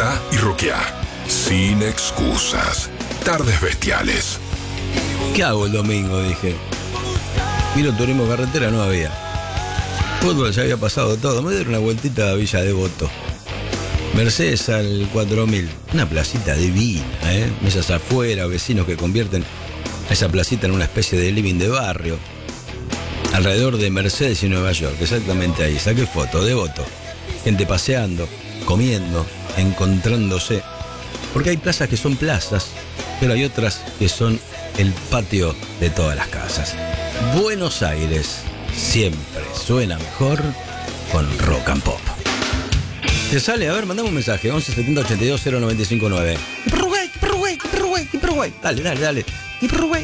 Cantá y roqueá. Sin excusas. Tardes bestiales. ¿Qué hago el domingo? Dije. Miro turismo carretera, no había. Fútbol ya había pasado todo. Me dieron una vueltita a Villa Devoto. Mercedes al 4000. Una placita divina, ¿eh? Mesas afuera, vecinos que convierten a esa placita en una especie de living de barrio. Alrededor de Mercedes y Nueva York, exactamente ahí. Saqué foto, Devoto. Gente paseando, comiendo, encontrándose. Porque hay plazas que son plazas, pero hay otras que son el patio de todas las casas. Buenos Aires siempre suena mejor con rock and pop. ¿Te sale? A ver, mandame un mensaje. 11 70 82 0959. Dale.